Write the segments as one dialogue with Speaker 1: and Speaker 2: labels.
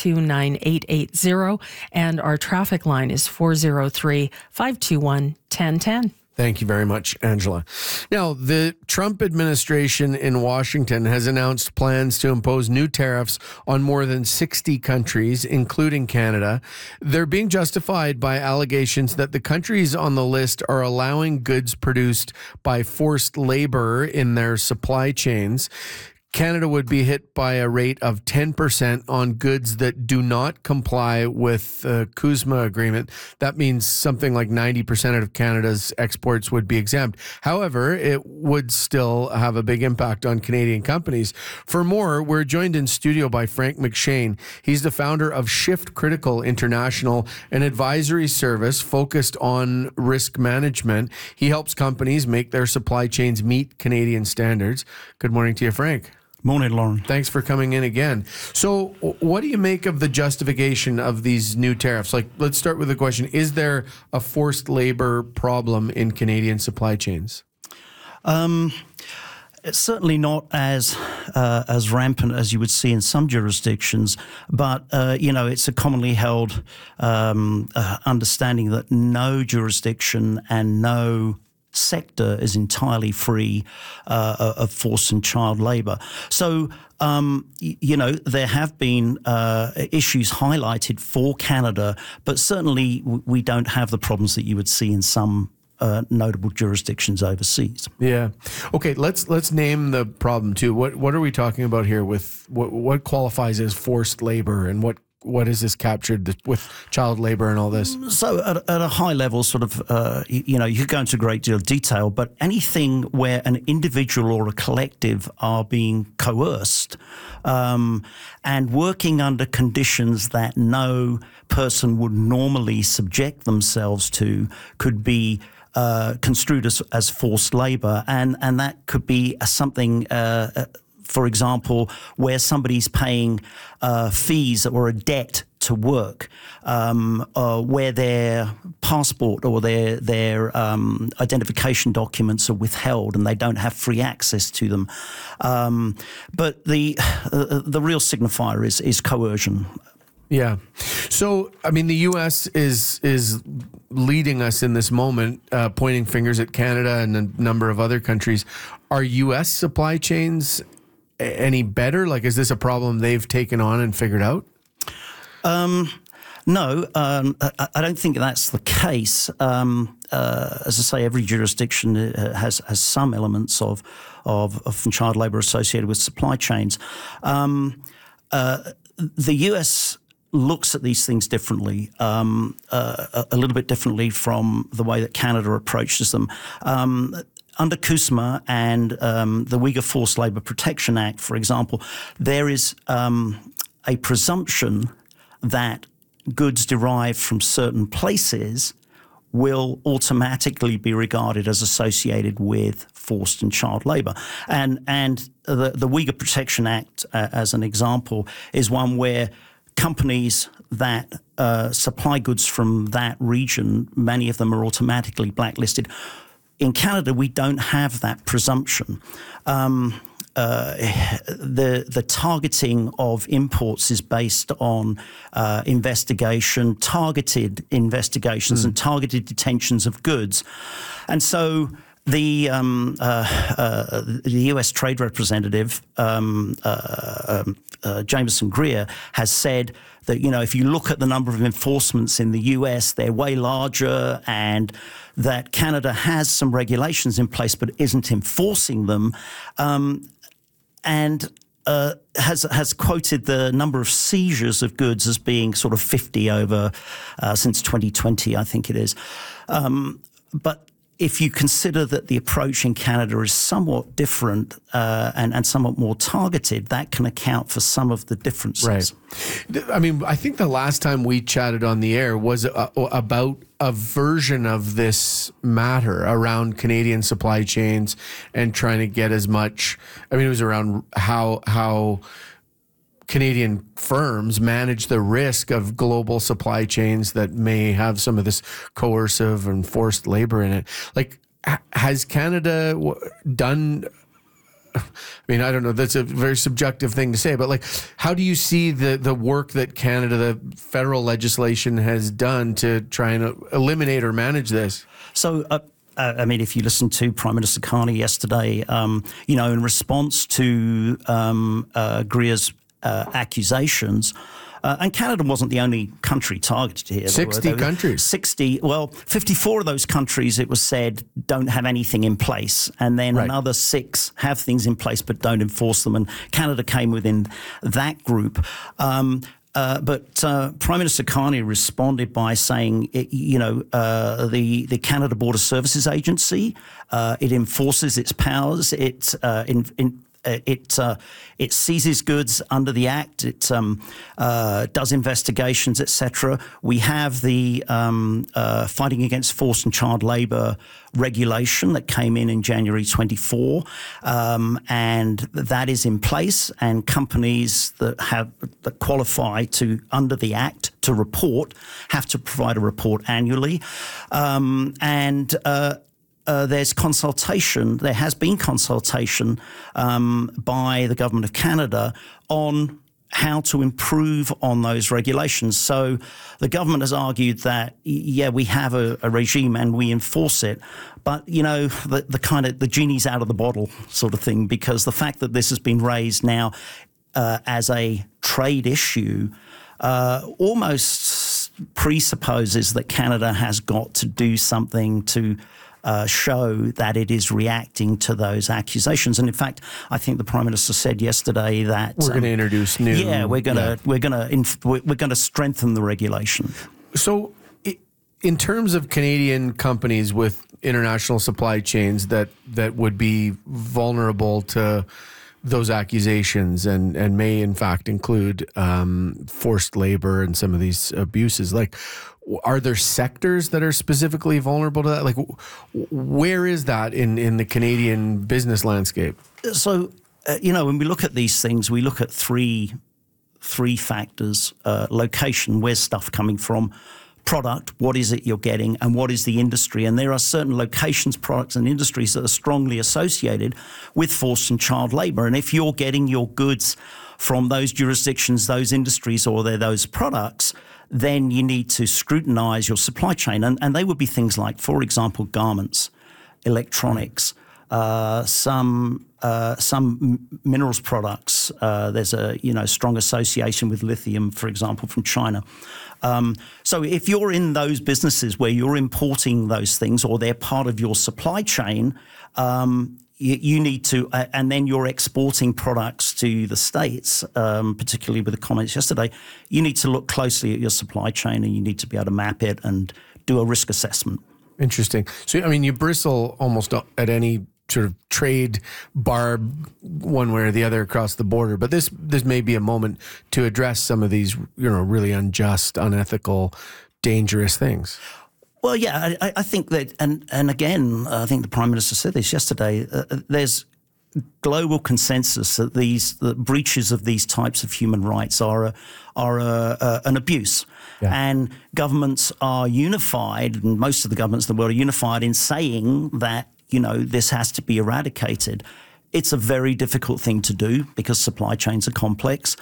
Speaker 1: 522-9880. And our traffic line is 403-521-1010.
Speaker 2: Thank you very much, Angela. Now, the Trump administration in Washington has announced plans to impose new tariffs on more than 60 countries, including Canada. They're being justified by allegations that the countries on the list are allowing goods produced by forced labor in their supply chains. Canada would be hit by a rate of 10% on goods that do not comply with the CUSMA agreement. That means something like 90% of Canada's exports would be exempt. However, it would still have a big impact on Canadian companies. For more, we're joined in studio by Frank McShane. He's the founder of Shift Critical International, an advisory service focused on risk management. He helps companies make their supply chains meet Canadian standards. Good morning to you, Frank.
Speaker 3: Morning, Lauren.
Speaker 2: Thanks for coming in again. So what do you make of the justification of these new tariffs? Like, let's start with the question, is there a forced labor problem in Canadian supply chains?
Speaker 3: It's certainly not as rampant as you would see in some jurisdictions, but, it's a commonly held understanding that no jurisdiction and no sector is entirely free of forced and child labour. So, there have been issues highlighted for Canada, but certainly we don't have the problems that you would see in some notable jurisdictions overseas.
Speaker 2: Yeah. Okay, let's name the problem too. What are we talking about here with what qualifies as forced labor, and what is this captured with child labor and all this?
Speaker 3: So at a high level, sort of, you could go into a great deal of detail, but anything where an individual or a collective are being coerced and working under conditions that no person would normally subject themselves to could be construed as forced labor. And that could be something for example, where somebody's paying fees or a debt to work, where their passport or their identification documents are withheld and they don't have free access to them. But the real signifier is coercion.
Speaker 2: Yeah. So, I mean, the U.S. is leading us in this moment, pointing fingers at Canada and a number of other countries. Are U.S. supply chains any better? Like, is this a problem they've taken on and figured out?
Speaker 3: No, I don't think that's the case. As I say, every jurisdiction has some elements of child labour associated with supply chains. The US looks at these things differently, a little bit differently from the way that Canada approaches them. Under CUSMA and the Uyghur Forced Labour Protection Act, for example, there is a presumption that goods derived from certain places will automatically be regarded as associated with forced and child labour. And the Uyghur Protection Act, as an example, is one where companies that supply goods from that region, many of them are automatically blacklisted. In Canada, we don't have that presumption. The targeting of imports is based on targeted investigations and targeted detentions of goods. And so the US Trade Representative, Jameson Greer, has said that, if you look at the number of enforcements in the US, they're way larger, and that Canada has some regulations in place but isn't enforcing them. And has quoted the number of seizures of goods as being sort of 50 over since 2020, I think it is. But if you consider that the approach in Canada is somewhat different and somewhat more targeted, that can account for some of the differences.
Speaker 2: Right. I mean, I think the last time we chatted on the air was about a version of this matter around Canadian supply chains and trying to get as much. I mean, it was around how Canadian firms manage the risk of global supply chains that may have some of this coercive and forced labor in it. Like, has Canada done I mean, I don't know, that's a very subjective thing to say, but like, how do you see the work that Canada, the federal legislation has done to try and eliminate or manage this?
Speaker 3: So, I mean, if you listen to Prime Minister Carney yesterday, in response to Greer's accusations, and Canada wasn't the only country targeted here.
Speaker 2: 60 countries.
Speaker 3: 54 of those countries, it was said, don't have anything in place. And then another 6 have things in place but don't enforce them. And Canada came within that group. But Prime Minister Carney responded by saying, the Canada Border Services Agency, it enforces its powers. It seizes goods under the Act. It does investigations, etc. We have the Fighting Against Forced and Child Labour regulation that came in January 24, and that is in place. And companies that qualify to under the Act to report have to provide a report annually, there's consultation. There has been consultation by the Government of Canada on how to improve on those regulations. So the government has argued that, we have a regime and we enforce it, but the genie's out of the bottle sort of thing, because the fact that this has been raised now as a trade issue almost presupposes that Canada has got to do something to show that it is reacting to those accusations. And in fact, I think the Prime Minister said yesterday that
Speaker 2: we're going to introduce new.
Speaker 3: Yeah, we're going to strengthen the regulation.
Speaker 2: So, in terms of Canadian companies with international supply chains that would be vulnerable to those accusations and may in fact include forced labor and some of these abuses, like, are there sectors that are specifically vulnerable to that? Like, where is that in the Canadian business landscape?
Speaker 3: So, when we look at these things, we look at three factors: location, where's stuff coming from; product, what is it you're getting; and what is the industry. And there are certain locations, products, and industries that are strongly associated with forced and child labour. And if you're getting your goods from those jurisdictions, those industries, or those products, then you need to scrutinise your supply chain. And they would be things like, for example, garments, electronics, some minerals products. There's a strong association with lithium, for example, from China. So if you're in those businesses where you're importing those things or they're part of your supply chain, you need to, and then you're exporting products to the States, particularly with the comments yesterday, you need to look closely at your supply chain and you need to be able to map it and do a risk assessment.
Speaker 2: Interesting. So, I mean, you bristle almost at any sort of trade barb one way or the other across the border, but this may be a moment to address some of these, really unjust, unethical, dangerous things.
Speaker 3: Well, yeah, I think that, and again, I think the Prime Minister said this yesterday, there's global consensus that the breaches of these types of human rights are an abuse. Yeah. And governments are unified, and most of the governments in the world are unified in saying that, this has to be eradicated. It's a very difficult thing to do because supply chains are complex.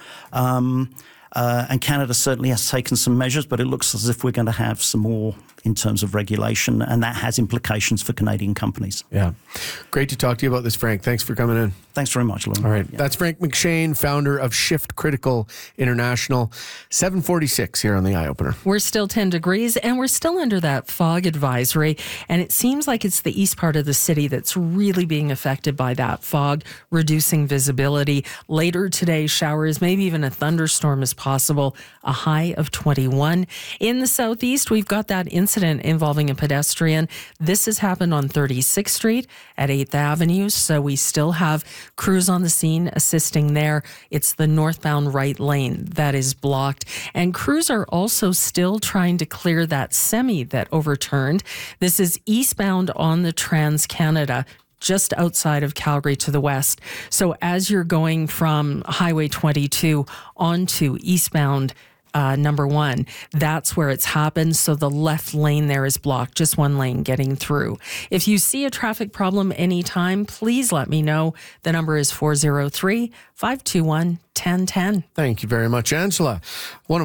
Speaker 3: And Canada certainly has taken some measures, but it looks as if we're going to have some more in terms of regulation, and that has implications for Canadian companies. Yeah.
Speaker 2: Great to talk to you about this, Frank. Thanks for coming in.
Speaker 3: Thanks very much, Lou.
Speaker 2: All right. Yeah. That's Frank McShane, founder of Shift Critical International. 7:46 here on the Eye Opener.
Speaker 1: We're still 10 degrees, and we're still under that fog advisory, and it seems like it's the east part of the city that's really being affected by that fog, reducing visibility. Later today, showers, maybe even a thunderstorm is possible, a high of 21. In the southeast, we've got that incident involving a pedestrian. This has happened on 36th Street at 8th Avenue, so we still have crews on the scene assisting there. It's the northbound right lane that is blocked, and crews are also still trying to clear that semi that overturned. This is eastbound on the Trans-Canada, just outside of Calgary to the west. So as you're going from Highway 22 onto eastbound number 1. That's where it's happened. So the left lane there is blocked, just one lane getting through. If you see a traffic problem anytime, please let me know. The number is 403-521-1010.
Speaker 2: Thank you very much, Angela. One of